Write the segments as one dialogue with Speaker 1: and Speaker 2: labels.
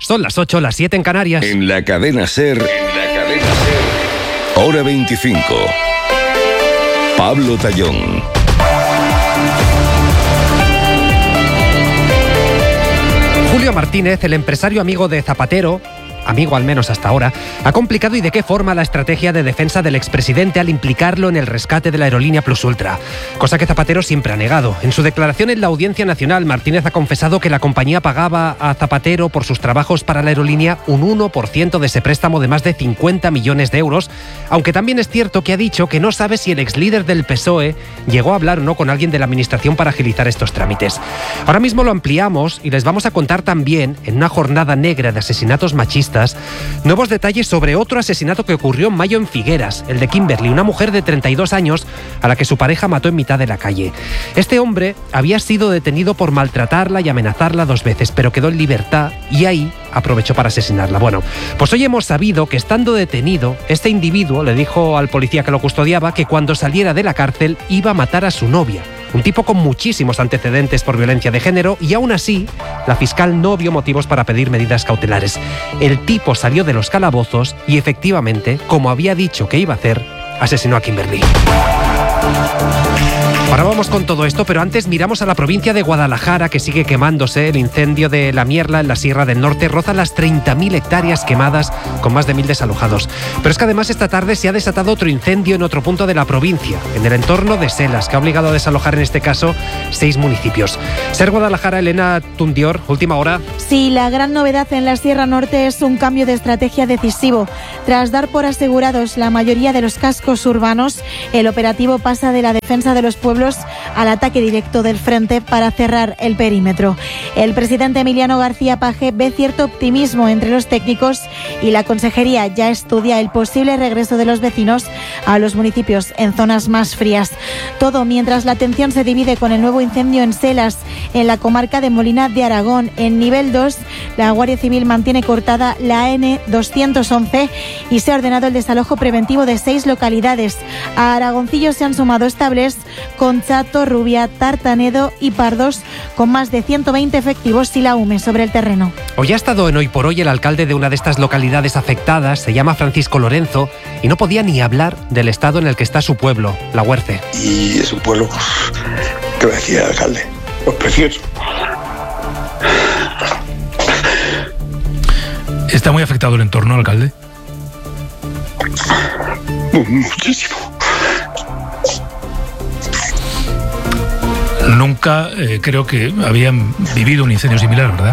Speaker 1: Son las 8, las 7 en Canarias.
Speaker 2: En la cadena SER, hora 25. Pablo Tallón.
Speaker 1: Julio Martínez, el empresario amigo de Zapatero, amigo al menos hasta ahora, ha complicado y de qué forma la estrategia de defensa del expresidente al implicarlo en el rescate de la aerolínea Plus Ultra, cosa que Zapatero siempre ha negado. En su declaración en la Audiencia Nacional, Martínez ha confesado que la compañía pagaba a Zapatero por sus trabajos para la aerolínea un 1% de ese préstamo de más de 50 millones de euros, aunque también es cierto que ha dicho que no sabe si el exlíder del PSOE llegó a hablar o no con alguien de la administración para agilizar estos trámites. Ahora mismo lo ampliamos y les vamos a contar también, en una jornada negra de asesinatos machistas, nuevos detalles sobre otro asesinato que ocurrió en mayo en Figueras, el de Kimberly, una mujer de 32 años a la que su pareja mató en mitad de la calle. Este hombre había sido detenido por maltratarla y amenazarla 2 veces, pero quedó en libertad y ahí aprovechó para asesinarla. Bueno, pues hoy hemos sabido que estando detenido, este individuo le dijo al policía que lo custodiaba que cuando saliera de la cárcel iba a matar a su novia. Un tipo con muchísimos antecedentes por violencia de género y aún así la fiscal no vio motivos para pedir medidas cautelares. El tipo salió de los calabozos y efectivamente, como había dicho que iba a hacer, asesinó a Kimberly. Ahora vamos con todo esto, pero antes miramos a la provincia de Guadalajara, que sigue quemándose. El incendio de La Mierla en la Sierra del Norte roza las 30.000 hectáreas quemadas, con más de 1.000 desalojados. Pero es que además esta tarde se ha desatado otro incendio en otro punto de la provincia, en el entorno de Selas, que ha obligado a desalojar en este caso 6 municipios. SER Guadalajara, Elena Tundior, última hora.
Speaker 3: Sí, la gran novedad en la Sierra Norte es un cambio de estrategia decisivo. Tras dar por asegurados la mayoría de los cascos urbanos, el operativo pasa de la defensa de los pueblos al ataque directo del frente para cerrar el perímetro. El presidente Emiliano García Paje ve cierto optimismo entre los técnicos y la consejería ya estudia el posible regreso de los vecinos a los municipios en zonas más frías. Todo mientras la atención se divide con el nuevo incendio en Selas, en la comarca de Molina de Aragón. En nivel 2, la Guardia Civil mantiene cortada la N211 y se ha ordenado el desalojo preventivo de 6 localidades. A Aragoncillo se han sumado estables Conchato, Rubia, Tartanedo y Pardos, con más de 120 efectivos y la UME sobre el terreno.
Speaker 1: Hoy ha estado en Hoy por Hoy el alcalde de una de estas localidades afectadas, se llama Francisco Lorenzo, y no podía ni hablar del estado en el que está su pueblo, La Huerce.
Speaker 4: Y es un pueblo, ¿qué va a decir el alcalde? Pues precioso.
Speaker 5: ¿Está muy afectado el entorno, alcalde?
Speaker 4: Muchísimo.
Speaker 5: Nunca creo que habían vivido un incendio similar, ¿verdad?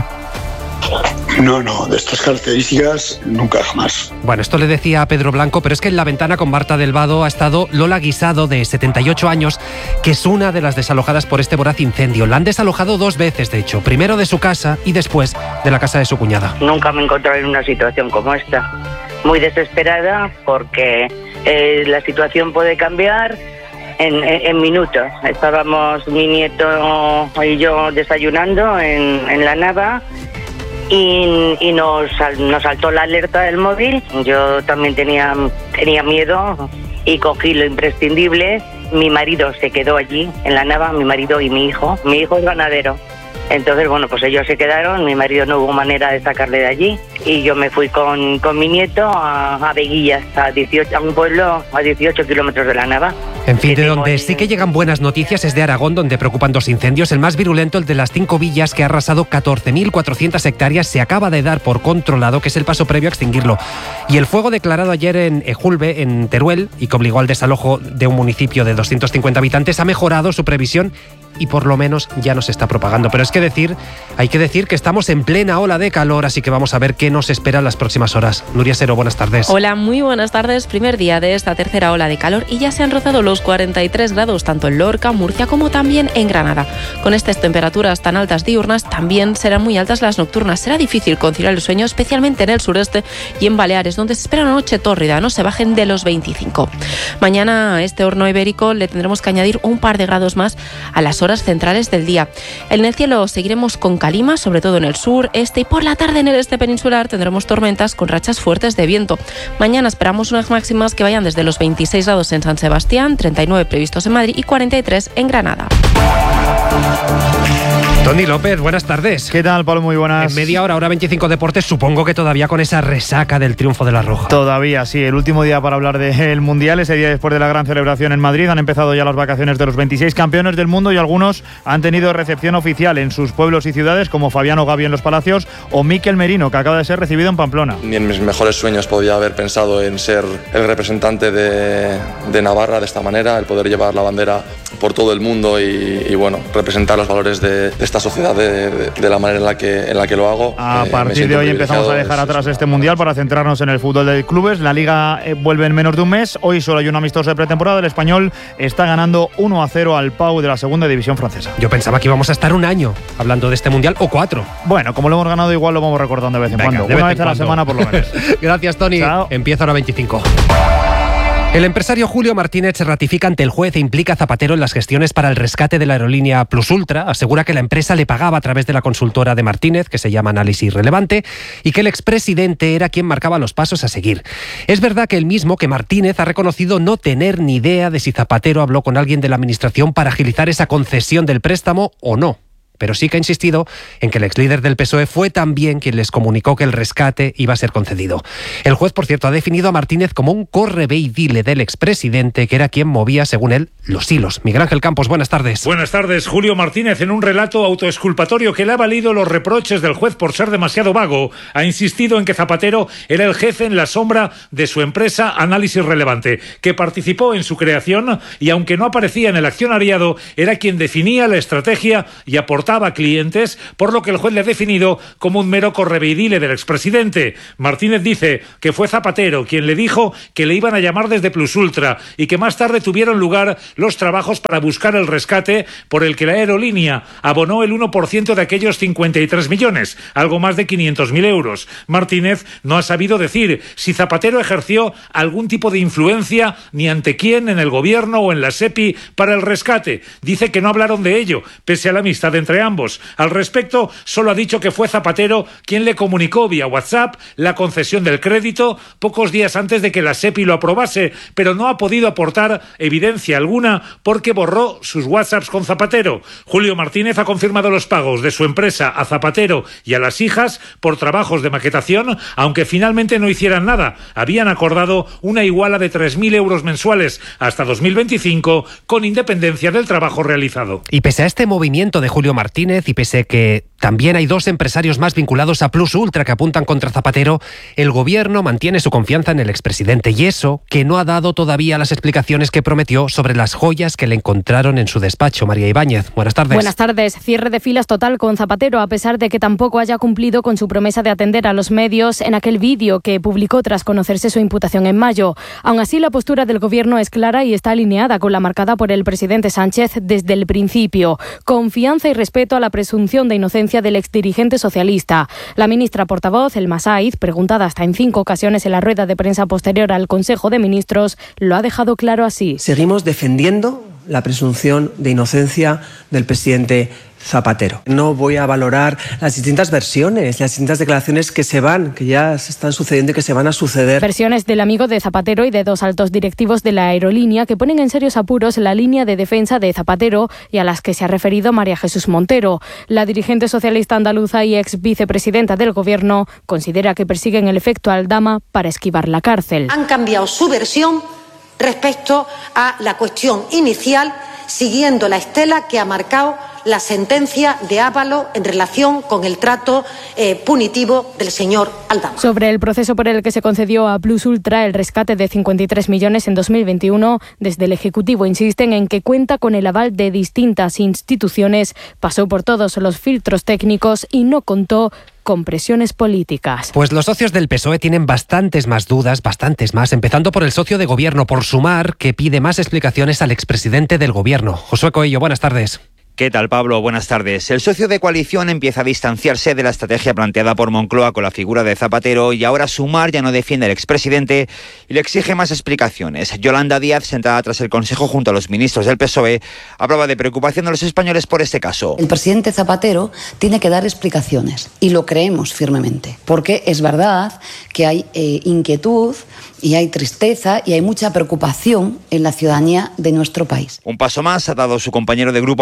Speaker 4: No, de estas características nunca jamás.
Speaker 1: Bueno, esto le decía a Pedro Blanco, pero es que en la ventana con Marta del Vado ha estado Lola Guisado, de 78 años, que es una de las desalojadas por este voraz incendio. La han desalojado 2 veces, de hecho, primero de su casa y después de la casa de su cuñada.
Speaker 6: Nunca me he encontrado en una situación como esta. Muy desesperada porque la situación puede cambiar en minutos. Estábamos mi nieto y yo desayunando en la nava y nos saltó la alerta del móvil. Yo también tenía miedo y cogí lo imprescindible. Mi marido se quedó allí en la nava, mi marido y mi hijo. Mi hijo es ganadero. Entonces, bueno, pues ellos se quedaron, mi marido no hubo manera de sacarle de allí y yo me fui con mi nieto a Veguillas, a un pueblo a 18 kilómetros de la Nava.
Speaker 1: En fin, de donde sí que llegan buenas noticias es de Aragón, donde preocupan 2 incendios. El más virulento, el de las 5 villas, que ha arrasado 14.400 hectáreas, se acaba de dar por controlado, que es el paso previo a extinguirlo. Y el fuego declarado ayer en Ejulbe, en Teruel, y que obligó al desalojo de un municipio de 250 habitantes, ha mejorado su previsión y por lo menos ya no se está propagando. Pero hay que decir que estamos en plena ola de calor, así que vamos a ver qué nos espera en las próximas horas. Nuria Sero, buenas tardes.
Speaker 7: Hola, muy buenas tardes. Primer día de esta tercera ola de calor y ya se han rozado los 43 grados tanto en Lorca, Murcia como también en Granada. Con estas temperaturas tan altas diurnas también serán muy altas las nocturnas. Será difícil conciliar el sueño, especialmente en el sureste y en Baleares, donde se espera una noche tórrida, no se bajen de los 25. Mañana a este horno ibérico le tendremos que añadir un par de grados más a las horas centrales del día. En el cielo seguiremos con calima, sobre todo en el sur, este, y por la tarde en el este peninsular tendremos tormentas con rachas fuertes de viento. Mañana esperamos unas máximas que vayan desde los 26 grados en San Sebastián, 39 previstos en Madrid y 43 en Granada.
Speaker 1: Tony López, buenas tardes.
Speaker 8: ¿Qué tal, Pablo? Muy buenas.
Speaker 1: En media hora, hora 25 Deportes, supongo que todavía con esa resaca del triunfo de la Roja.
Speaker 8: Todavía, sí. El último día para hablar del Mundial, ese día después de la gran celebración en Madrid. Han empezado ya las vacaciones de los 26 campeones del mundo y algunos han tenido recepción oficial en sus pueblos y ciudades, como Fabiano Gavi en Los Palacios o Mikel Merino, que acaba de ser recibido en Pamplona.
Speaker 9: Ni en mis mejores sueños podía haber pensado en ser el representante de Navarra de esta manera, el poder llevar la bandera por todo el mundo y bueno, representar los valores de esta sociedad de la manera en la que lo hago.
Speaker 8: A partir de hoy empezamos a dejar atrás este Mundial para centrarnos en el fútbol de clubes. La Liga vuelve en menos de un mes. Hoy solo hay un amistoso de pretemporada. El Español está ganando 1-0 al Pau de la segunda división francesa.
Speaker 1: Yo pensaba que íbamos a estar un año hablando de este Mundial, o 4.
Speaker 8: Bueno, como lo hemos ganado, igual lo vamos recordando de vez en cuando. Una vez a la semana por lo menos.
Speaker 1: Gracias, Tony.
Speaker 8: Chao.
Speaker 1: Empieza hora 25. El empresario Julio Martínez se ratifica ante el juez e implica a Zapatero en las gestiones para el rescate de la aerolínea Plus Ultra. Asegura que la empresa le pagaba a través de la consultora de Martínez, que se llama Análisis Relevante, y que el expresidente era quien marcaba los pasos a seguir. Es verdad que que Martínez ha reconocido no tener ni idea de si Zapatero habló con alguien de la administración para agilizar esa concesión del préstamo o no. Pero sí que ha insistido en que el exlíder del PSOE fue también quien les comunicó que el rescate iba a ser concedido. El juez, por cierto, ha definido a Martínez como un corre-ve y dile del expresidente, que era quien movía, según él, los hilos. Miguel Ángel Campos, buenas tardes.
Speaker 5: Buenas tardes. Julio Martínez, en un relato autoexculpatorio que le ha valido los reproches del juez por ser demasiado vago, ha insistido en que Zapatero era el jefe en la sombra de su empresa Análisis Relevante, que participó en su creación y, aunque no aparecía en el accionariado, era quien definía la estrategia y aportaba clientes, por lo que el juez le ha definido como un mero correveidile del expresidente. Martínez dice que fue Zapatero quien le dijo que le iban a llamar desde Plus Ultra y que más tarde tuvieron lugar los trabajos para buscar el rescate, por el que la aerolínea abonó el 1% de aquellos 53 millones, algo más de 500.000 euros. Martínez no ha sabido decir si Zapatero ejerció algún tipo de influencia, ni ante quién, en el gobierno o en la SEPI, para el rescate. Dice que no hablaron de ello, pese a la amistad entre ambos. Al respecto, solo ha dicho que fue Zapatero quien le comunicó vía WhatsApp la concesión del crédito pocos días antes de que la SEPI lo aprobase, pero no ha podido aportar evidencia alguna porque borró sus WhatsApps con Zapatero. Julio Martínez ha confirmado los pagos de su empresa a Zapatero y a las hijas por trabajos de maquetación, aunque finalmente no hicieran nada. Habían acordado una iguala de 3.000 euros mensuales hasta 2025, con independencia del trabajo realizado.
Speaker 1: Y pese a este movimiento de Julio Martínez, y pese a que también hay dos empresarios más vinculados a Plus Ultra que apuntan contra Zapatero, el gobierno mantiene su confianza en el expresidente, y eso que no ha dado todavía las explicaciones que prometió sobre las joyas que le encontraron en su despacho. María Ibáñez, buenas tardes.
Speaker 10: Buenas tardes. Cierre de filas total con Zapatero, a pesar de que tampoco haya cumplido con su promesa de atender a los medios en aquel vídeo que publicó tras conocerse su imputación en mayo. Aún así, la postura del gobierno es clara y está alineada con la marcada por el presidente Sánchez desde el principio. Confianza y respeto a la presunción de inocencia del exdirigente socialista. La ministra portavoz, Elma Saiz, preguntada hasta en 5 ocasiones en la rueda de prensa posterior al Consejo de Ministros, lo ha dejado claro así.
Speaker 11: Seguimos defendiendo la presunción de inocencia del presidente Zapatero. No voy a valorar las distintas versiones, las distintas declaraciones que ya se están sucediendo y que se van a suceder.
Speaker 10: Versiones del amigo de Zapatero y de 2 altos directivos de la aerolínea que ponen en serios apuros la línea de defensa de Zapatero y a las que se ha referido María Jesús Montero. La dirigente socialista andaluza y ex vicepresidenta del gobierno considera que persiguen el efecto Aldama para esquivar la cárcel.
Speaker 12: Han cambiado su versión respecto a la cuestión inicial, siguiendo la estela que ha marcado la sentencia de Ábalos en relación con el trato punitivo del señor Aldama.
Speaker 10: Sobre el proceso por el que se concedió a Plus Ultra el rescate de 53 millones en 2021, desde el Ejecutivo insisten en que cuenta con el aval de distintas instituciones, pasó por todos los filtros técnicos y no contó con presiones políticas.
Speaker 1: Pues los socios del PSOE tienen bastantes más dudas, empezando por el socio de gobierno, por Sumar, que pide más explicaciones al expresidente del gobierno. Josué Coello, buenas tardes.
Speaker 13: ¿Qué tal, Pablo? Buenas tardes. El socio de coalición empieza a distanciarse de la estrategia planteada por Moncloa con la figura de Zapatero, y ahora Sumar ya no defiende al expresidente y le exige más explicaciones. Yolanda Díaz, sentada tras el Consejo junto a los ministros del PSOE, hablaba de preocupación de los españoles por este caso.
Speaker 14: El presidente Zapatero tiene que dar explicaciones y lo creemos firmemente, porque es verdad que hay inquietud y hay tristeza y hay mucha preocupación en la ciudadanía de nuestro país.
Speaker 13: Un paso más ha dado su compañero de grupo parlamentario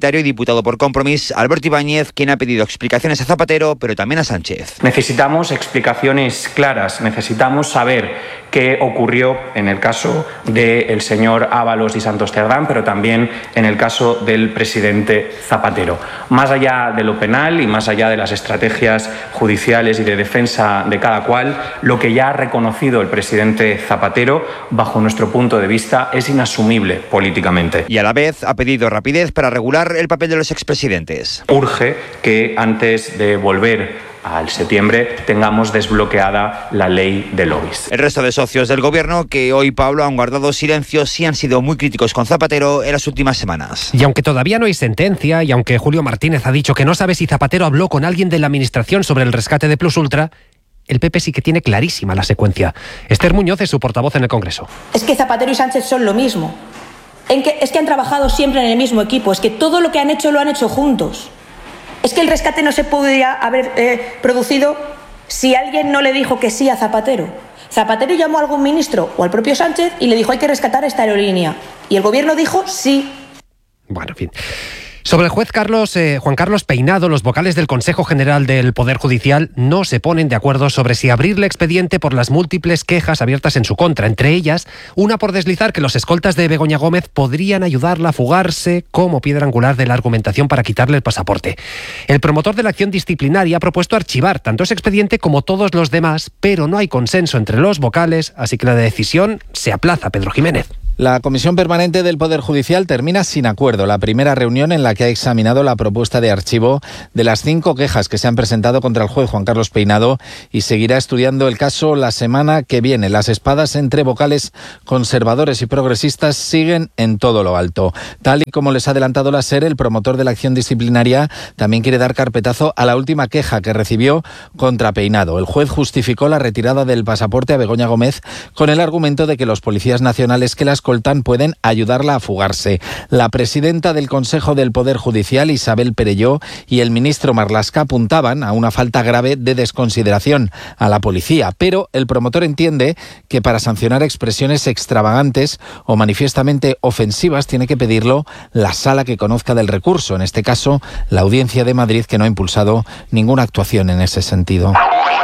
Speaker 13: Parlamentario y diputado por Compromís, Alberto Ibáñez, quien ha pedido explicaciones a Zapatero, pero también a Sánchez.
Speaker 15: Necesitamos explicaciones claras, necesitamos saber qué ocurrió en el caso del señor Ábalos y Santos Cerdán, pero también en el caso del presidente Zapatero. Más allá de lo penal y más allá de las estrategias judiciales y de defensa de cada cual, lo que ya ha reconocido el presidente Zapatero, bajo nuestro punto de vista, es inasumible políticamente.
Speaker 13: Y a la vez ha pedido rapidez para regular el papel de los expresidentes.
Speaker 15: Urge que antes de volver al septiembre tengamos desbloqueada la ley de lobbies.
Speaker 13: El resto de socios del gobierno, que hoy, Pablo, han guardado silencio, sí han sido muy críticos con Zapatero en las últimas semanas.
Speaker 1: Y aunque todavía no hay sentencia, y aunque Julio Martínez ha dicho que no sabe si Zapatero habló con alguien de la administración sobre el rescate de Plus Ultra, el PP sí que tiene clarísima la secuencia. Esther Muñoz es su portavoz en el Congreso.
Speaker 16: Es que Zapatero y Sánchez son lo mismo. Es que han trabajado siempre en el mismo equipo. Es que todo lo que han hecho lo han hecho juntos. Es que el rescate no se podría haber producido si alguien no le dijo que sí a Zapatero. Zapatero llamó a algún ministro o al propio Sánchez y le dijo: hay que rescatar esta aerolínea. Y el gobierno dijo sí.
Speaker 1: Bueno, en fin. Sobre el juez Juan Carlos Peinado, los vocales del Consejo General del Poder Judicial no se ponen de acuerdo sobre si abrirle expediente por las múltiples quejas abiertas en su contra. Entre ellas, una por deslizar que los escoltas de Begoña Gómez podrían ayudarla a fugarse como piedra angular de la argumentación para quitarle el pasaporte. El promotor de la acción disciplinaria ha propuesto archivar tanto ese expediente como todos los demás, pero no hay consenso entre los vocales, así que la decisión se aplaza. Pedro Jiménez.
Speaker 17: La Comisión Permanente del Poder Judicial termina sin acuerdo la primera reunión en la que ha examinado la propuesta de archivo de las 5 quejas que se han presentado contra el juez Juan Carlos Peinado y seguirá estudiando el caso la semana que viene. Las espadas entre vocales conservadores y progresistas siguen en todo lo alto. Tal y como les ha adelantado la SER, el promotor de la acción disciplinaria también quiere dar carpetazo a la última queja que recibió contra Peinado. El juez justificó la retirada del pasaporte a Begoña Gómez con el argumento de que los policías nacionales que las escoltan pueden ayudarla a fugarse. La presidenta del Consejo del Poder Judicial, Isabel Perelló, y el ministro Marlaska apuntaban a una falta grave de desconsideración a la policía, pero el promotor entiende que para sancionar expresiones extravagantes o manifiestamente ofensivas tiene que pedirlo la sala que conozca del recurso, en este caso la Audiencia de Madrid, que no ha impulsado ninguna actuación en ese sentido.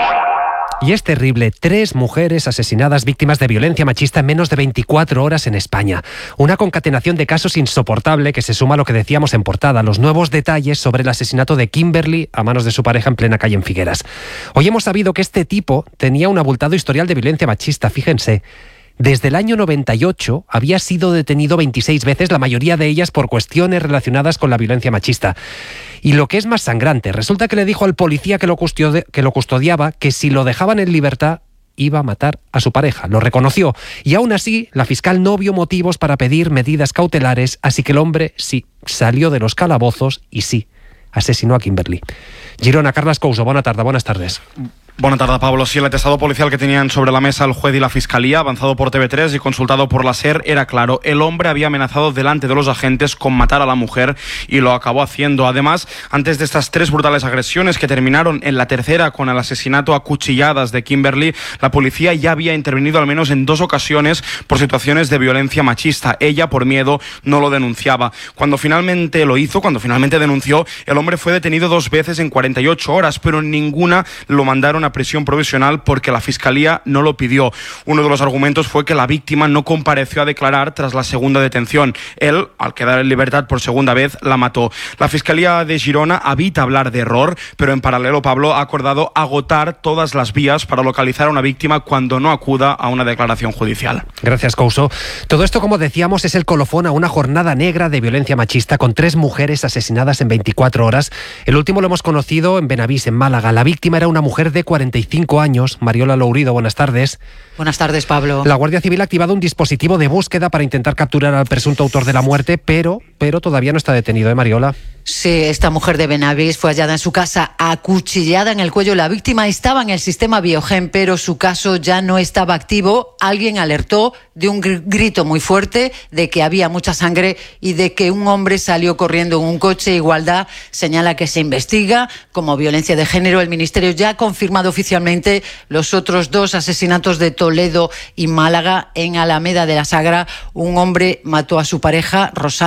Speaker 1: Y es terrible, 3 mujeres asesinadas víctimas de violencia machista en menos de 24 horas en España. Una concatenación de casos insoportable que se suma a lo que decíamos en portada, los nuevos detalles sobre el asesinato de Kimberly a manos de su pareja en plena calle en Figueras. Hoy hemos sabido que este tipo tenía un abultado historial de violencia machista, fíjense. Desde el año 98 había sido detenido 26 veces, la mayoría de ellas por cuestiones relacionadas con la violencia machista. Y lo que es más sangrante, resulta que le dijo al policía que lo custodiaba que si lo dejaban en libertad iba a matar a su pareja. Lo reconoció y aún así la fiscal no vio motivos para pedir medidas cautelares, así que el hombre sí salió de los calabozos y sí asesinó a Kimberly. Girona, Carles Couso, buenas tardes.
Speaker 18: Buenas tardes, Pablo. Sí, el atestado policial que tenían sobre la mesa el juez y la fiscalía, avanzado por TV3 y consultado por la SER, era claro. El hombre había amenazado delante de los agentes con matar a la mujer y lo acabó haciendo. Además, antes de estas 3 brutales agresiones que terminaron en la tercera con el asesinato a cuchilladas de Kimberly, la policía ya había intervenido al menos en 2 ocasiones por situaciones de violencia machista. Ella, por miedo, no lo denunciaba. Cuando finalmente lo hizo, cuando finalmente denunció, el hombre fue detenido 2 veces en 48 horas, pero en ninguna lo mandaron a prisión provisional porque la fiscalía no lo pidió. Uno de los argumentos fue que la víctima no compareció a declarar tras la segunda detención. Él, al quedar en libertad por segunda vez, la mató. La fiscalía de Girona evita hablar de error, pero en paralelo, Pablo, ha acordado agotar todas las vías para localizar a una víctima cuando no acuda a una declaración judicial.
Speaker 1: Gracias, Couso. Todo esto, como decíamos, es el colofón a una jornada negra de violencia machista con 3 mujeres asesinadas en 24 horas. El último lo hemos conocido en Benavís, en Málaga. La víctima era una mujer de 45 años. Mariola Lourido, buenas tardes.
Speaker 19: Buenas tardes, Pablo.
Speaker 1: La Guardia Civil ha activado un dispositivo de búsqueda para intentar capturar al presunto autor de la muerte, pero todavía no está detenido, Mariola?
Speaker 19: Sí, esta mujer de Benavís fue hallada en su casa acuchillada en el cuello. La víctima estaba en el sistema Biogen, pero su caso ya no estaba activo. Alguien alertó de un grito muy fuerte, de que había mucha sangre y de que un hombre salió corriendo en un coche. Igualdad señala que se investiga como violencia de género. El Ministerio ya ha confirmado oficialmente los otros 2 asesinatos de Toledo y Málaga. En Alameda de la Sagra, un hombre mató a su pareja. Rosana tenía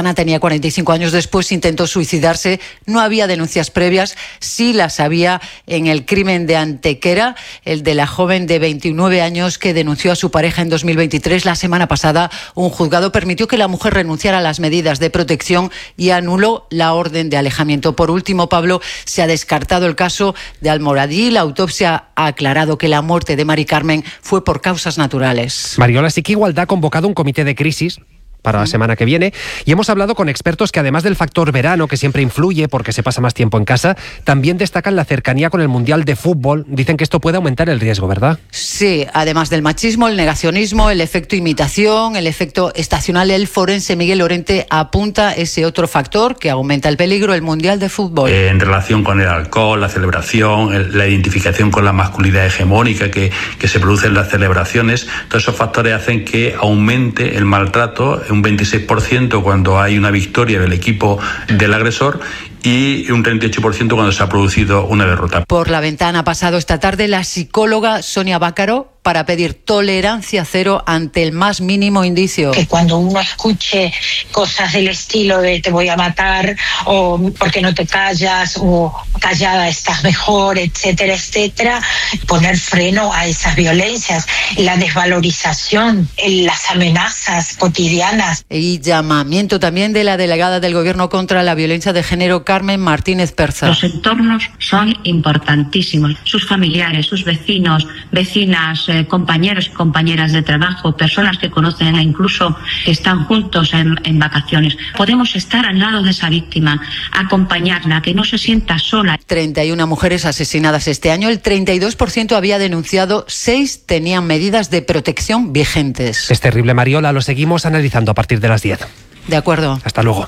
Speaker 19: 45 años después intentó suicidarse. No había denuncias previas, sí las había en el crimen de Antequera, el de la joven de 29 años que denunció a su pareja en 2023. La semana pasada, un juzgado permitió que la mujer renunciara a las medidas de protección y anuló la orden de alejamiento. Por último, Pablo, se ha descartado el caso de Almoradí. La autopsia ha aclarado que la muerte de Mari Carmen fue por causas naturales.
Speaker 1: Mariola, sí que Igualdad ha convocado un comité de crisis para la semana que viene y hemos hablado con expertos que además del factor verano, que siempre influye porque se pasa más tiempo en casa, también destacan la cercanía con el Mundial de Fútbol. Dicen que esto puede aumentar el riesgo, ¿verdad?
Speaker 19: Sí, además del machismo, el negacionismo, el efecto imitación, el efecto estacional, el forense Miguel Lorente apunta ese otro factor que aumenta el peligro, el Mundial de Fútbol.
Speaker 20: En relación con el alcohol, la celebración, la identificación con la masculinidad hegemónica que se produce en las celebraciones, todos esos factores hacen que aumente el maltrato un 26% cuando hay una victoria del equipo del agresor y un 38% cuando se ha producido una derrota.
Speaker 19: Por la ventana ha pasado esta tarde la psicóloga Sonia Bácaro para pedir tolerancia cero ante el más mínimo indicio.
Speaker 21: Que cuando uno escuche cosas del estilo de te voy a matar o por qué no te callas o callada estás mejor, etcétera, etcétera, poner freno a esas violencias, la desvalorización, las amenazas cotidianas.
Speaker 19: Y llamamiento también de la delegada del Gobierno contra la violencia de género, Carmen Martínez Perza.
Speaker 22: Los entornos son importantísimos. Sus familiares, sus vecinos, vecinas, compañeros y compañeras de trabajo, personas que conocen e incluso que están juntos en vacaciones. Podemos estar al lado de esa víctima, acompañarla, que no se sienta sola.
Speaker 19: 31 mujeres asesinadas este año, el 32% había denunciado, 6 tenían medidas de protección vigentes.
Speaker 1: Es terrible, Mariola, lo seguimos analizando a partir de las 10.
Speaker 19: De acuerdo.
Speaker 1: Hasta luego.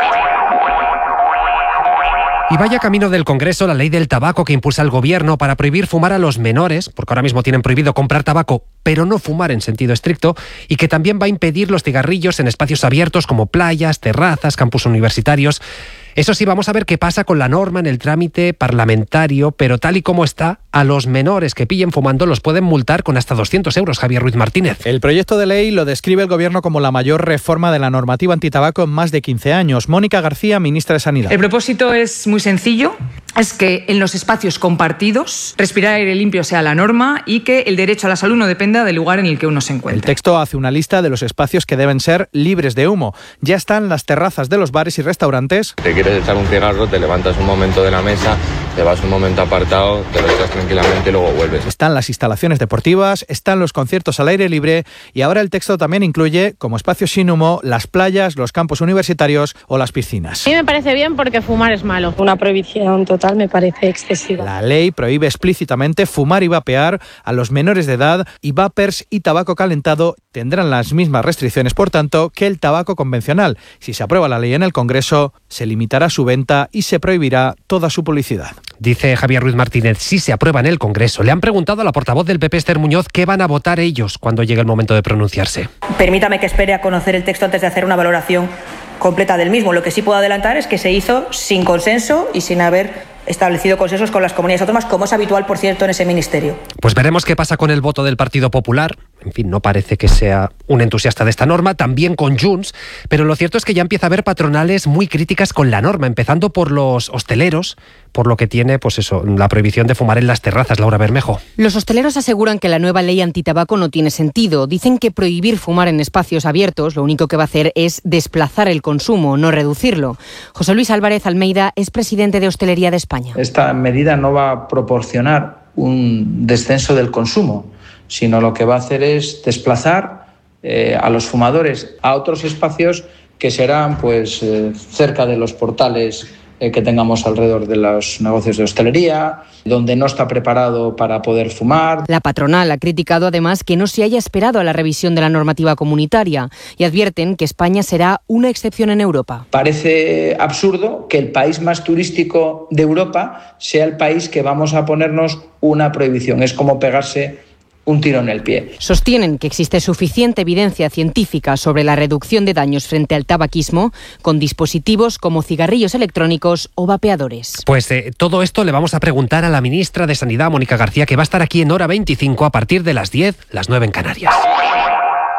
Speaker 1: Y vaya camino del Congreso la ley del tabaco que impulsa el Gobierno para prohibir fumar a los menores, porque ahora mismo tienen prohibido comprar tabaco, pero no fumar en sentido estricto, y que también va a impedir los cigarrillos en espacios abiertos como playas, terrazas, campus universitarios. Eso sí, vamos a ver qué pasa con la norma en el trámite parlamentario, pero tal y como está, a los menores que pillen fumando los pueden multar con hasta 200 euros, Javier Ruiz Martínez.
Speaker 23: El proyecto de ley lo describe el Gobierno como la mayor reforma de la normativa antitabaco en más de 15 años. Mónica García, ministra de Sanidad.
Speaker 24: El propósito es muy sencillo, es que en los espacios compartidos respirar aire limpio sea la norma y que el derecho a la salud no dependa del lugar en el que uno se encuentre.
Speaker 23: El texto hace una lista de los espacios que deben ser libres de humo. Ya están las terrazas de los bares y restaurantes.
Speaker 25: Te quieres echar un cigarro, te levantas un momento de la mesa, te vas un momento apartado, te lo echas tranquilamente y luego vuelves.
Speaker 23: Están las instalaciones deportivas, están los conciertos al aire libre y ahora el texto también incluye como espacios sin humo las playas, los campus universitarios o las piscinas.
Speaker 26: A mí me parece bien porque fumar es malo. Una prohibición total me parece excesiva.
Speaker 23: La ley prohíbe explícitamente fumar y vapear a los menores de edad y vapers y tabaco calentado tendrán las mismas restricciones, por tanto, que el tabaco convencional. Si se aprueba la ley en el Congreso, se limitará su venta y se prohibirá toda su publicidad.
Speaker 1: Dice Javier Ruiz Martínez, si se aprueba en el Congreso. Le han preguntado a la portavoz del PP, Esther Muñoz, qué van a votar ellos cuando llegue el momento de pronunciarse.
Speaker 16: Permítame que espere a conocer el texto antes de hacer una valoración completa del mismo. Lo que sí puedo adelantar es que se hizo sin consenso y sin haber establecido consensos con las comunidades autónomas, como es habitual, por cierto, en ese ministerio.
Speaker 1: Pues veremos qué pasa con el voto del Partido Popular. En fin, no parece que sea un entusiasta de esta norma, también con Junts, pero lo cierto es que ya empieza a haber patronales muy críticas con la norma, empezando por los hosteleros, por lo que tiene, pues eso, la prohibición de fumar en las terrazas. Laura Bermejo.
Speaker 27: Los hosteleros aseguran que la nueva ley antitabaco no tiene sentido. Dicen que prohibir fumar en espacios abiertos lo único que va a hacer es desplazar el consumo, no reducirlo. José Luis Álvarez Almeida es presidente de Hostelería de España.
Speaker 28: Esta medida no va a proporcionar un descenso del consumo, sino lo que va a hacer es desplazar a los fumadores a otros espacios que serán pues cerca de los portales que tengamos alrededor de los negocios de hostelería, donde no está preparado para poder fumar.
Speaker 27: La patronal ha criticado además que no se haya esperado a la revisión de la normativa comunitaria y advierten que España será una excepción en Europa.
Speaker 28: Parece absurdo que el país más turístico de Europa sea el país que vamos a ponernos una prohibición. Es como pegarse un tiro en el pie.
Speaker 27: Sostienen que existe suficiente evidencia científica sobre la reducción de daños frente al tabaquismo con dispositivos como cigarrillos electrónicos o vapeadores.
Speaker 1: Pues todo esto le vamos a preguntar a la ministra de Sanidad, Mónica García, que va a estar aquí en Hora 25 a partir de las 10, las 9 en Canarias.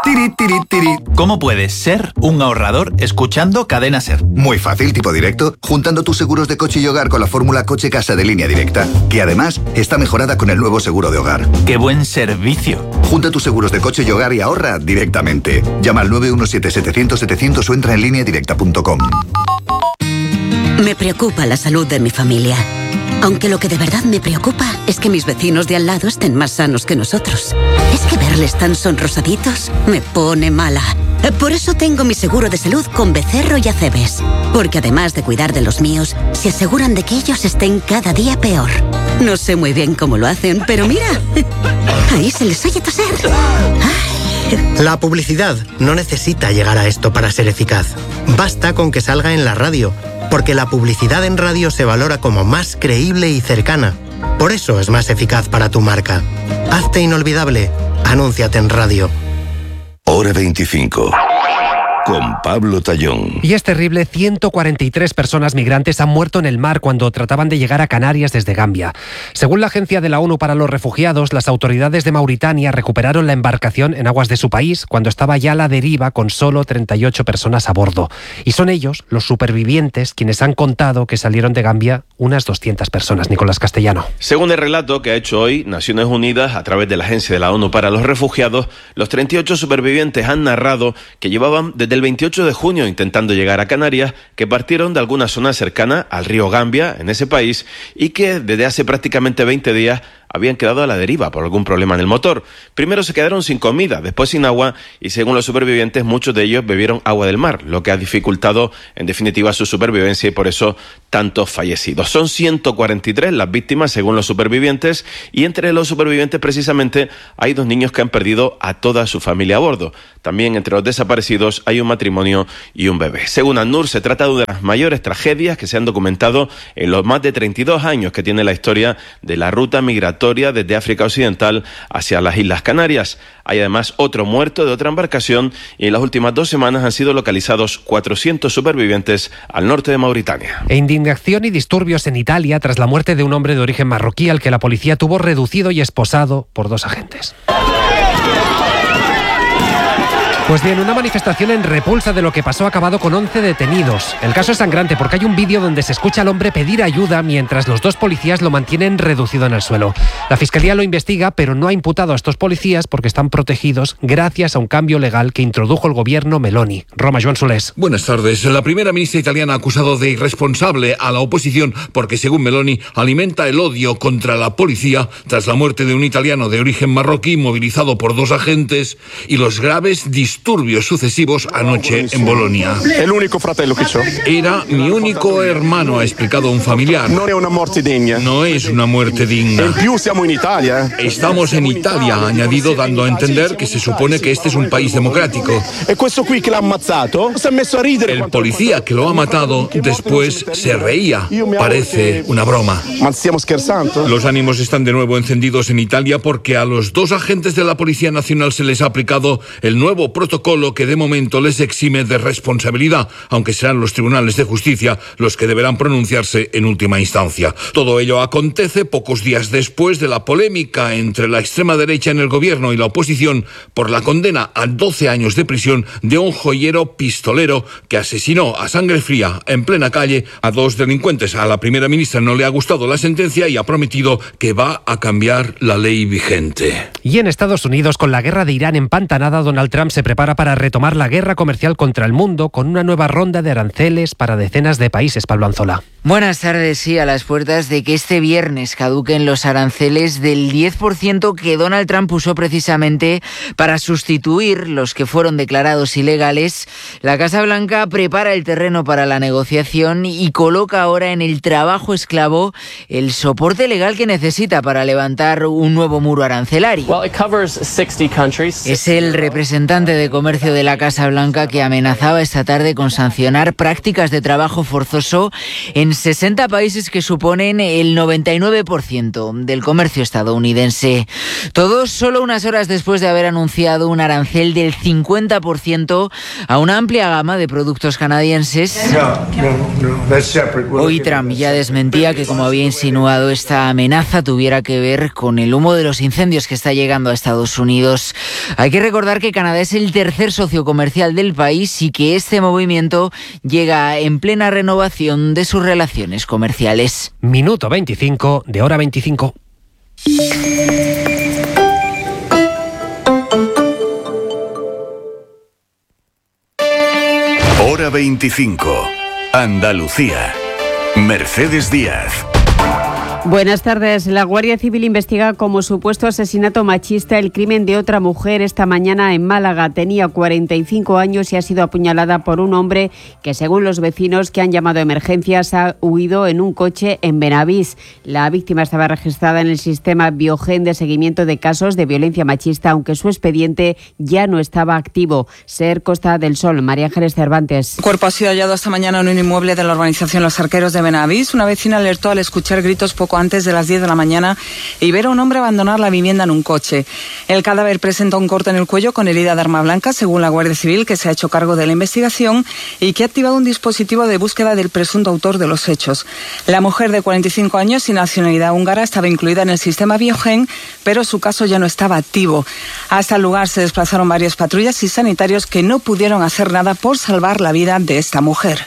Speaker 2: Tiri, tiri, tiri.
Speaker 3: ¿Cómo puedes ser un ahorrador escuchando Cadena Ser?
Speaker 2: Muy fácil, tipo directo, juntando tus seguros de coche y hogar con la fórmula coche-casa de Línea Directa, que además está mejorada con el nuevo seguro de hogar.
Speaker 3: ¡Qué buen servicio!
Speaker 2: Junta tus seguros de coche y hogar y ahorra directamente. Llama al 917-700-700 o entra en lineadirecta.com.
Speaker 4: Me preocupa la salud de mi familia. Aunque lo que de verdad me preocupa es que mis vecinos de al lado estén más sanos que nosotros. Es que verles tan sonrosaditos me pone mala. Por eso tengo mi seguro de salud con Becerro y Acebes. Porque además de cuidar de los míos, se aseguran de que ellos estén cada día peor. No sé muy bien cómo lo hacen, pero mira, ahí se les oye toser.
Speaker 5: La publicidad no necesita llegar a esto para ser eficaz. Basta con que salga en la radio, porque la publicidad en radio se valora como más creíble y cercana. Por eso es más eficaz para tu marca. Hazte inolvidable. Anúnciate en radio.
Speaker 6: Hora 25. Con Pablo Tallón.
Speaker 1: Y es terrible, 143 personas migrantes han muerto en el mar cuando trataban de llegar a Canarias desde Gambia. Según la Agencia de la ONU para los Refugiados, las autoridades de Mauritania recuperaron la embarcación en aguas de su país cuando estaba ya a la deriva con solo 38 personas a bordo. Y son ellos, los supervivientes, quienes han contado que salieron de Gambia unas 200 personas. Nicolás Castellano.
Speaker 7: Según el relato que ha hecho hoy Naciones Unidas a través de la Agencia de la ONU para los Refugiados, los 38 supervivientes han narrado que llevaban desde el 28 de junio intentando llegar a Canarias, que partieron de alguna zona cercana al río Gambia, en ese país, y que desde hace prácticamente 20 días habían quedado a la deriva por algún problema en el motor. Primero se quedaron sin comida, después sin agua y según los supervivientes muchos de ellos bebieron agua del mar, lo que ha dificultado en definitiva su supervivencia y por eso tantos fallecidos. Son 143 las víctimas según los supervivientes y entre los supervivientes precisamente hay 2 niños que han perdido a toda su familia a bordo. También entre los desaparecidos hay un matrimonio y un bebé. Según ACNUR se trata de una de las mayores tragedias que se han documentado en los más de 32 años que tiene la historia de la ruta migratoria desde África Occidental hacia las Islas Canarias. Hay además otro muerto de otra embarcación y en las últimas 2 semanas han sido localizados 400 supervivientes al norte de Mauritania.
Speaker 1: E indignación y disturbios en Italia tras la muerte de un hombre de origen marroquí al que la policía tuvo reducido y esposado por 2 agentes. Pues bien, una manifestación en repulsa de lo que pasó ha acabado con 11 detenidos. El caso es sangrante porque hay un vídeo donde se escucha al hombre pedir ayuda mientras los 2 policías lo mantienen reducido en el suelo. La Fiscalía lo investiga, pero no ha imputado a estos policías porque están protegidos gracias a un cambio legal que introdujo el gobierno Meloni. Roma, Joan Solés.
Speaker 8: Buenas tardes. La primera ministra italiana ha acusado de irresponsable a la oposición porque, según Meloni, alimenta el odio contra la policía tras la muerte de un italiano de origen marroquí movilizado por 2 agentes y los graves disturbios sucesivos anoche en Bolonia.
Speaker 9: El único fratello que c'ho.
Speaker 8: Era mi único hermano, ha explicado un familiar.
Speaker 9: No es una muerte digna.
Speaker 8: No es una muerte digna.
Speaker 9: En più siamo in Italia.
Speaker 8: Estamos en Italia, ha añadido, dando a entender que se supone que este es un país democrático.
Speaker 9: E questo qui che l'ha ammazzato si è messo a ridere.
Speaker 8: El policía que lo ha matado después se reía. Parece una broma.
Speaker 9: Ma stiamo scherzando?
Speaker 8: Los ánimos están de nuevo encendidos en Italia porque a los 2 agentes de la Policía Nacional se les ha aplicado el nuevo protocolo que de momento les exime de responsabilidad, aunque serán los tribunales de justicia los que deberán pronunciarse en última instancia. Todo ello acontece pocos días después de la polémica entre la extrema derecha en el gobierno y la oposición por la condena a 12 años de prisión de un joyero pistolero que asesinó a sangre fría en plena calle a 2 delincuentes. A la primera ministra no le ha gustado la sentencia y ha prometido que va a cambiar la ley vigente.
Speaker 1: Y en Estados Unidos, con la guerra de Irán empantanada, Donald Trump se prepara para retomar la guerra comercial contra el mundo con una nueva ronda de aranceles para decenas de países. Pablo Anzola.
Speaker 29: Buenas tardes. Sí, a las puertas de que este viernes caduquen los aranceles del 10% que Donald Trump usó precisamente para sustituir los que fueron declarados ilegales, la Casa Blanca prepara el terreno para la negociación y coloca ahora en el trabajo esclavo el soporte legal que necesita para levantar un nuevo muro arancelario. Es el representante de comercio de la Casa Blanca que amenazaba esta tarde con sancionar prácticas de trabajo forzoso en 60 países que suponen el 99% del comercio estadounidense. Todos solo unas horas después de haber anunciado un arancel del 50% a una amplia gama de productos canadienses. Hoy Trump ya desmentía que, como había insinuado, esta amenaza tuviera que ver con el humo de los incendios que está llegando a Estados Unidos. Hay que recordar que Canadá es el tercer socio comercial del país y que este movimiento llega en plena renovación de sus relaciones comerciales.
Speaker 1: Minuto 25 de Hora 25.
Speaker 6: Hora 25. Andalucía. Mercedes Díaz.
Speaker 10: Buenas tardes. La Guardia Civil investiga como supuesto asesinato machista el crimen de otra mujer esta mañana en Málaga. Tenía 45 años y ha sido apuñalada por un hombre que, según los vecinos que han llamado a emergencias, ha huido en un coche en Benavís. La víctima estaba registrada en el sistema Biogen de seguimiento de casos de violencia machista, aunque su expediente ya no estaba activo. SER Costa del Sol, María Ángeles Cervantes.
Speaker 11: El cuerpo ha sido hallado esta mañana en un inmueble de la urbanización Los Arqueros de Benavís. Una vecina alertó al escuchar gritos poco antes de las 10 de la mañana y ver a un hombre abandonar la vivienda en un coche. El cadáver presenta un corte en el cuello con herida de arma blanca, según la Guardia Civil, que se ha hecho cargo de la investigación y que ha activado un dispositivo de búsqueda del presunto autor de los hechos. La mujer de 45 años y nacionalidad húngara estaba incluida en el sistema Biogen, pero su caso ya no estaba activo. Hasta el lugar se desplazaron varias patrullas y sanitarios que no pudieron hacer nada por salvar la vida de esta mujer.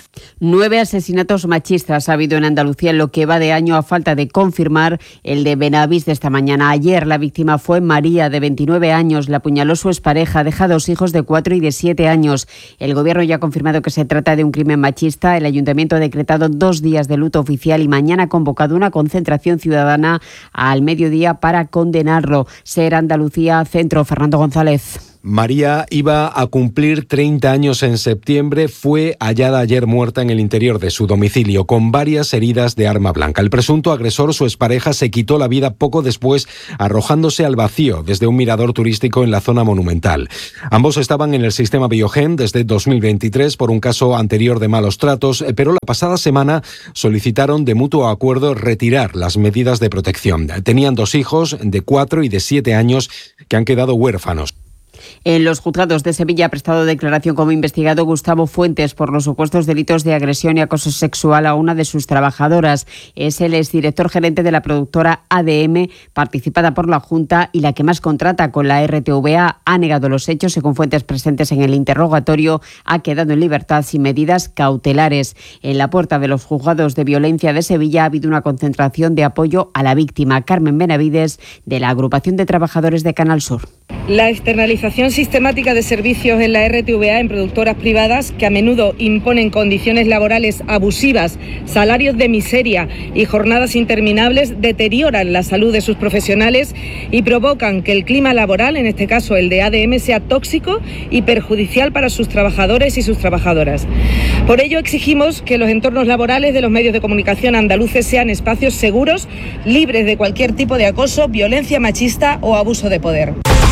Speaker 10: 9 asesinatos machistas ha habido en Andalucía en lo que va de año, a falta de confirmar el de Benavís de esta mañana. Ayer la víctima fue María, de 29 años. La apuñaló su expareja, deja 2 hijos de 4 y de 7 años. El Gobierno ya ha confirmado que se trata de un crimen machista. El Ayuntamiento ha decretado 2 días de luto oficial y mañana ha convocado una concentración ciudadana al mediodía para condenarlo. SER Andalucía Centro, Fernando González.
Speaker 12: María iba a cumplir 30 años en septiembre. Fue hallada ayer muerta en el interior de su domicilio con varias heridas de arma blanca. El presunto agresor, su expareja, se quitó la vida poco después, arrojándose al vacío desde un mirador turístico en la zona monumental. Ambos estaban en el sistema Biogen desde 2023 por un caso anterior de malos tratos, pero la pasada semana solicitaron de mutuo acuerdo retirar las medidas de protección. Tenían 2 hijos de 4 y de 7 años que han quedado huérfanos.
Speaker 10: En los juzgados de Sevilla ha prestado declaración como investigado Gustavo Fuentes por los supuestos delitos de agresión y acoso sexual a una de sus trabajadoras. Es el exdirector gerente de la productora ADM, participada por la Junta y la que más contrata con la RTVA. Ha negado los hechos. Según fuentes presentes en el interrogatorio, ha quedado en libertad sin medidas cautelares. En la puerta de los juzgados de violencia de Sevilla ha habido una concentración de apoyo a la víctima, Carmen Benavides, de la Agrupación de Trabajadores de Canal Sur.
Speaker 13: La externalización sistemática de servicios en la RTVA en productoras privadas, que a menudo imponen condiciones laborales abusivas, salarios de miseria y jornadas interminables, deterioran la salud de sus profesionales y provocan que el clima laboral, en este caso el de ADM, sea tóxico y perjudicial para sus trabajadores y sus trabajadoras. Por ello exigimos que los entornos laborales de los medios de comunicación andaluces sean espacios seguros, libres de cualquier tipo de acoso, violencia machista o abuso de poder.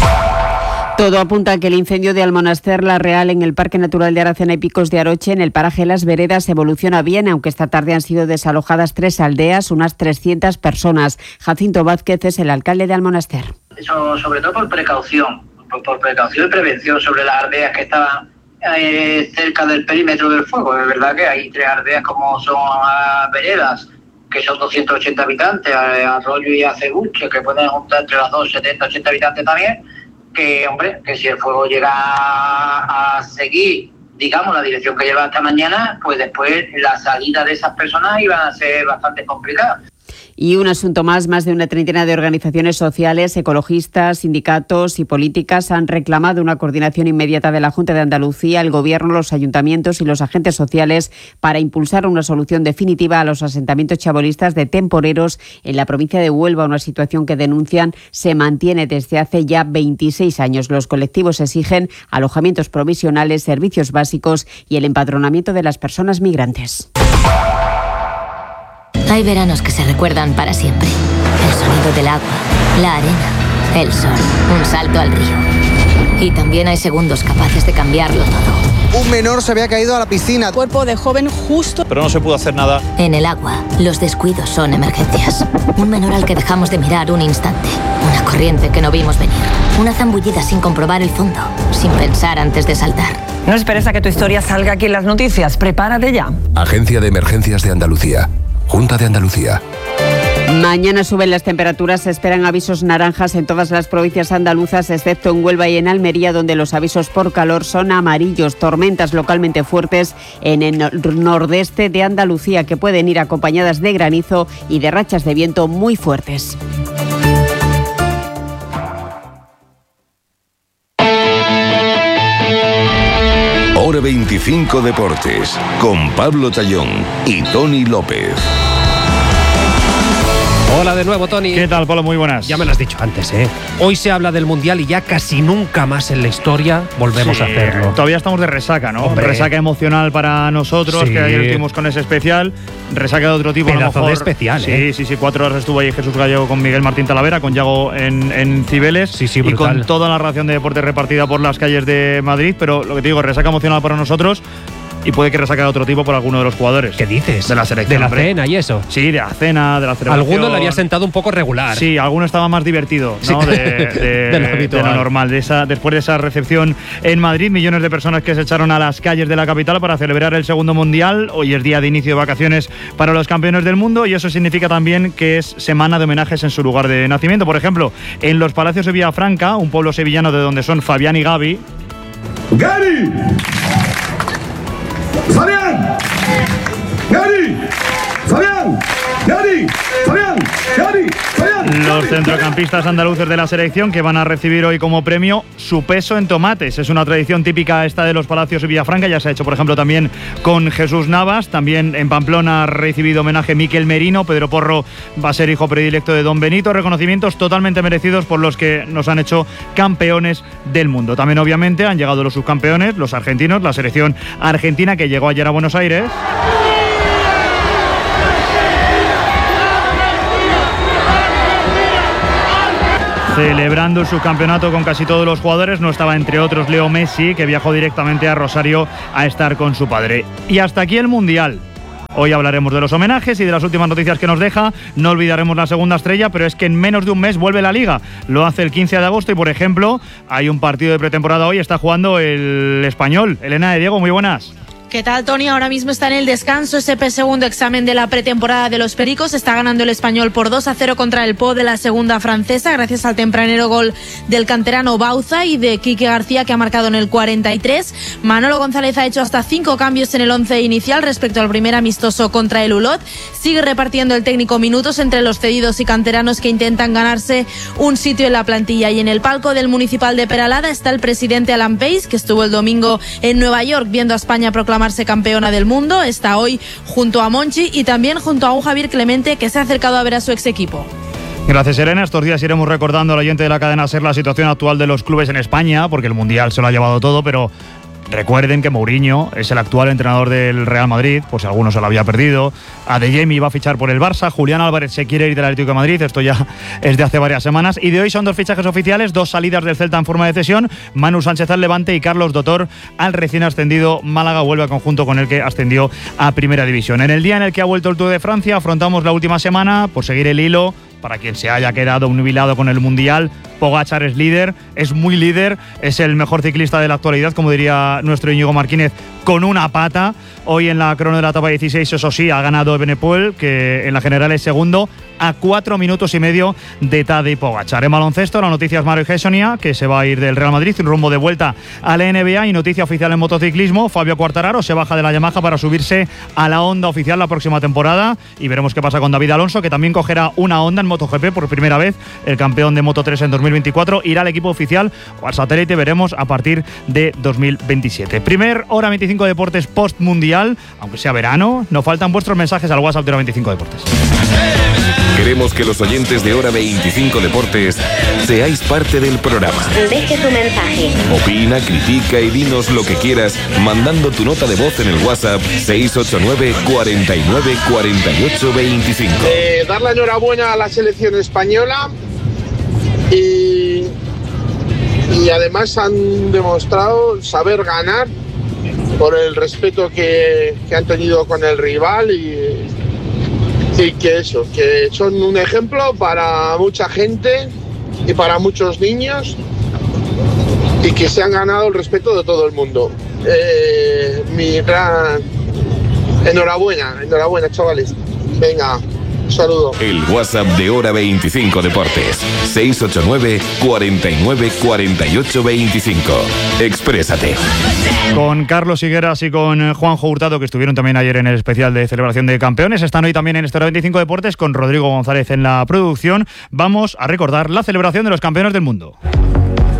Speaker 10: Todo apunta a que el incendio de Almonaster La Real en el Parque Natural de Aracena y Picos de Aroche, en el paraje Las Veredas, evoluciona bien, aunque esta tarde han sido desalojadas 3 aldeas, unas 300 personas. Jacinto Vázquez es el alcalde de Almonaster.
Speaker 14: Eso sobre todo por precaución y prevención sobre las aldeas que estaban cerca del perímetro del fuego. Es verdad que hay 3 aldeas como son Veredas, que son 280 habitantes, Arroyo y Acebuche, que pueden juntar entre las dos 70-80 habitantes también. Que, hombre, que si el fuego llega a seguir, digamos, la dirección que lleva esta mañana, pues después la salida de esas personas iba a ser bastante complicada.
Speaker 10: Y un asunto más de una treintena de organizaciones sociales, ecologistas, sindicatos y políticas han reclamado una coordinación inmediata de la Junta de Andalucía, el Gobierno, los ayuntamientos y los agentes sociales para impulsar una solución definitiva a los asentamientos chabolistas de temporeros en la provincia de Huelva, una situación que denuncian se mantiene desde hace ya 26 años. Los colectivos exigen alojamientos provisionales, servicios básicos y el empadronamiento de las personas migrantes.
Speaker 15: Hay veranos que se recuerdan para siempre. El sonido del agua, la arena, el sol, un salto al río. Y también hay segundos capaces de cambiarlo todo.
Speaker 17: Un menor se había caído a la piscina.
Speaker 18: Cuerpo de joven justo.
Speaker 19: Pero no se pudo hacer nada.
Speaker 15: En el agua, los descuidos son emergencias. Un menor al que dejamos de mirar un instante. Una corriente que no vimos venir. Una zambullida sin comprobar el fondo. Sin pensar antes de saltar.
Speaker 18: No esperes a que tu historia salga aquí en las noticias. Prepárate ya.
Speaker 20: Agencia de Emergencias de Andalucía. Junta de Andalucía.
Speaker 10: Mañana suben las temperaturas, se esperan avisos naranjas en todas las provincias andaluzas, excepto en Huelva y en Almería, donde los avisos por calor son amarillos. Tormentas localmente fuertes en el nordeste de Andalucía, que pueden ir acompañadas de granizo y de rachas de viento muy fuertes.
Speaker 6: Hora 25 Deportes, con Pablo Tallón y Tony López.
Speaker 1: Hola de nuevo, Tony.
Speaker 21: ¿Qué tal, Pablo? Muy buenas.
Speaker 1: Ya me lo has dicho antes, ¿eh? Hoy se habla del Mundial y ya casi nunca más en la historia volvemos a hacerlo.
Speaker 21: Todavía estamos de resaca, ¿no?
Speaker 1: Hombre.
Speaker 21: Resaca emocional para nosotros, que ayer estuvimos con ese especial. Resaca de otro tipo,
Speaker 1: pedazo
Speaker 21: a lo mejor.
Speaker 1: De especial,
Speaker 21: Sí, 4 horas estuvo ahí Jesús Gallego con Miguel Martín Talavera, con Yago en Cibeles.
Speaker 1: Sí,
Speaker 21: y
Speaker 1: brutal.
Speaker 21: con toda la ración de deporte repartida por las calles de Madrid. Pero lo que te digo, resaca emocional para nosotros. Y puede que resaque de otro tipo por alguno de los jugadores.
Speaker 1: ¿Qué dices?
Speaker 21: De la selección.
Speaker 1: De la cena y eso.
Speaker 21: Sí, de la cena, de la celebración.
Speaker 1: Alguno le había sentado un poco regular.
Speaker 21: Sí, alguno estaba más divertido, ¿no?
Speaker 1: Sí.
Speaker 21: de lo normal. Después de esa recepción en Madrid, millones de personas que se echaron a las calles de la capital para celebrar el segundo mundial. Hoy es día de inicio de vacaciones para los campeones del mundo y eso significa también que es semana de homenajes en su lugar de nacimiento. Por ejemplo, en los Palacios de Villafranca, un pueblo sevillano de donde son Fabián y Gaby.
Speaker 22: ¡Gary! ¡Fabián! ¡Gary! ¡Fabián! ¡Gary! ¡Fabián! ¡Gary! ¡Fabián!
Speaker 21: Los centrocampistas andaluces de la selección que van a recibir hoy como premio su peso en tomates. Es una tradición típica esta de los Palacios de Villafranca. Ya se ha hecho, por ejemplo, también con Jesús Navas. También en Pamplona ha recibido homenaje Miquel Merino. Pedro Porro va a ser hijo predilecto de Don Benito. Reconocimientos totalmente merecidos por los que nos han hecho campeones del mundo. También, obviamente, han llegado los subcampeones, los argentinos, la selección argentina que llegó ayer a Buenos Aires. Celebrando el subcampeonato con casi todos los jugadores. No estaba, entre otros, Leo Messi, que viajó directamente a Rosario a estar con su padre. Y hasta aquí el Mundial. Hoy hablaremos de los homenajes y de las últimas noticias que nos deja. No olvidaremos la segunda estrella, pero es que en menos de un mes vuelve la Liga. Lo hace el 15 de agosto y, por ejemplo, hay un partido de pretemporada hoy. Está jugando el Español. Elena de Diego, muy buenas.
Speaker 24: ¿Qué tal, Tony? Ahora mismo está en el descanso ese segundo examen de la pretemporada de los Pericos. Está ganando el Español por 2-0 contra el Po de la segunda francesa, gracias al tempranero gol del canterano Bauza y de Quique García, que ha marcado en el 43. Manolo González ha hecho hasta 5 cambios en el 11 inicial respecto al primer amistoso contra el Ulot. Sigue repartiendo el técnico minutos entre los cedidos y canteranos que intentan ganarse un sitio en la plantilla. Y en el palco del Municipal de Peralada está el presidente Alan Pace, que estuvo el domingo en Nueva York viendo a España proclamarse campeona del mundo. Está hoy junto a Monchi y también junto a un Javier Clemente, que se ha acercado a ver a su ex equipo.
Speaker 21: Gracias, Elena. Estos días iremos recordando al oyente de la cadena SER la situación actual de los clubes en España, porque el Mundial se lo ha llevado todo, pero recuerden que Mourinho es el actual entrenador del Real Madrid, por si alguno se lo había perdido. Adeyemi va a fichar por el Barça, Julián Álvarez se quiere ir del Atlético de Madrid, esto ya es de hace varias semanas. Y de hoy son 2 fichajes oficiales, 2 salidas del Celta en forma de cesión. Manu Sánchez al Levante y Carlos Dotor al recién ascendido Málaga, vuelve al conjunto con el que ascendió a Primera División. En el día en el que ha vuelto el Tour de Francia, afrontamos la última semana por seguir el hilo. Para quien se haya quedado obnubilado con el Mundial, Pogačar es líder, es muy líder, es el mejor ciclista de la actualidad, como diría nuestro Íñigo Martínez, con una pata. Hoy en la crono de la etapa 16, eso sí, ha ganado Evenepoel, que en la general es segundo, a 4 minutos y medio de Tadej Pogačar. En baloncesto, la noticia es Mario Hessonia, que se va a ir del Real Madrid, rumbo de vuelta a la NBA. Y noticia oficial en motociclismo, Fabio Quartararo se baja de la Yamaha para subirse a la Honda oficial la próxima temporada. Y veremos qué pasa con David Alonso, que también cogerá una Honda en MotoGP por primera vez. El campeón de Moto3 en 2024 irá al equipo oficial o al satélite, veremos a partir de 2027. Primer Hora 25 Deportes post-mundial, aunque sea verano. Nos faltan vuestros mensajes al WhatsApp de Hora 25 Deportes.
Speaker 6: Queremos que los oyentes de Hora 25 Deportes seáis parte del programa.
Speaker 25: Deje tu mensaje.
Speaker 6: Opina, critica y dinos lo que quieras mandando tu nota de voz en el WhatsApp 689 49 48 25.
Speaker 26: Dar la enhorabuena a la selección española y
Speaker 2: y además han demostrado saber ganar por el respeto que han tenido con el rival y que son un ejemplo para mucha gente y para muchos niños y que se han ganado el respeto de todo el mundo. Mi gran enhorabuena chavales. Venga, un saludo.
Speaker 6: El WhatsApp de Hora 25 Deportes, 689 49 48 25. Exprésate.
Speaker 21: Con Carlos Higueras y con Juanjo Hurtado, que estuvieron también ayer en el especial de celebración de campeones, están hoy también en este Hora 25 Deportes con Rodrigo González en la producción. Vamos a recordar la celebración de los campeones del mundo.